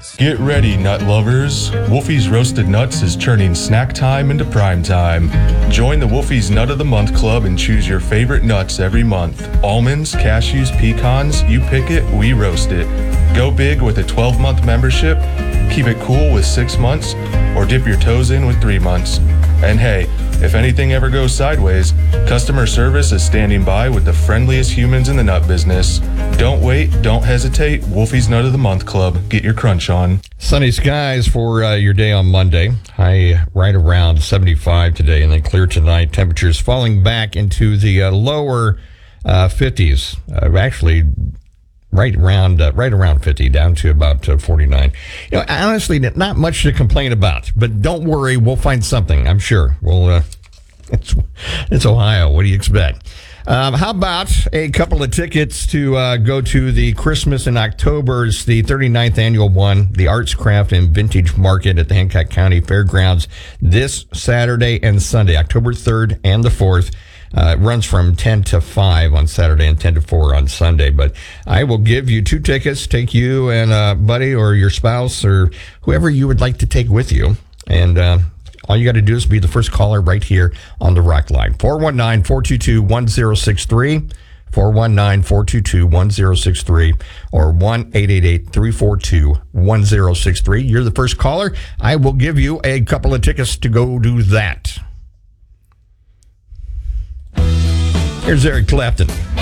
Nuts. Get ready, nut lovers. Wolfie's Roasted Nuts is turning snack time into prime time. Join the Wolfie's Nut of the Month Club and choose your favorite nuts every month. Almonds, cashews, pecans, you pick it, we roast it. Go big with a 12-month membership, keep it cool with 6 months, or dip your toes in with 3 months. And hey, if anything ever goes sideways, customer service is standing by with the friendliest humans in the nut business. Don't wait, don't hesitate. Wolfie's Nut of the Month Club. Get your crunch on. Sunny skies for your day on Monday. High right around 75 today, and then clear tonight. Temperatures falling back into the lower 50s. Actually, right around 50, down to about 49. You know, honestly, not much to complain about. But don't worry, we'll find something. I'm sure. It's Ohio. What do you expect? How about a couple of tickets to go to the Christmas in October's, the 39th annual one, the Arts, Craft, and Vintage Market at the Hancock County Fairgrounds this Saturday and Sunday, October 3rd and the 4th. It runs from 10 to 5 on Saturday and 10 to 4 on Sunday. But I will give you 2 tickets. Take you and a buddy or your spouse or whoever you would like to take with you. And all you got to do is be the first caller right here on the Rock Line. 419-422-1063. 419-422-1063 or 1-888-342-1063. You're the first caller. I will give you a couple of tickets to go do that. Here's Eric Clapton.